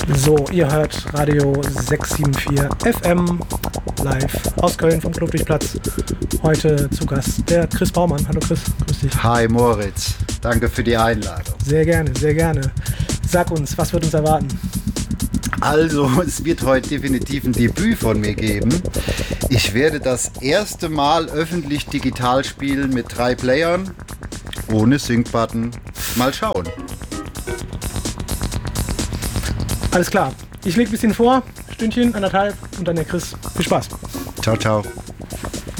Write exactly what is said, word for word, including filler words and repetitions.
So, ihr hört Radio sechs sieben vier F M live aus Köln vom Klopflichtplatz. Heute zu Gast der Chris Baumann. Hallo Chris, grüß dich. Hi Moritz, danke für die Einladung. Sehr gerne, sehr gerne. Sag uns, was wird uns erwarten? Also, es wird heute definitiv ein Debüt von mir geben. Ich werde das erste Mal öffentlich digital spielen mit drei Playern, ohne Sync-Button. Mal schauen. Alles klar. Ich lege ein bisschen vor, Stündchen, anderthalb und dann der Chris. Viel Spaß. Ciao, ciao.